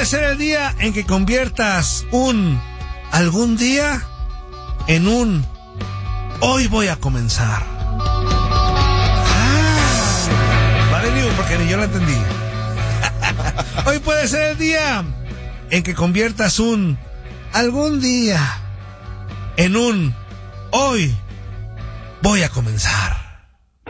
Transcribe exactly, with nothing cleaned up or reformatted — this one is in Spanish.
puede ser el día en que conviertas un algún día en un hoy voy a comenzar. Ah, vale, ni porque ni yo lo entendí. Hoy puede ser el día en que conviertas un algún día en un hoy voy a comenzar.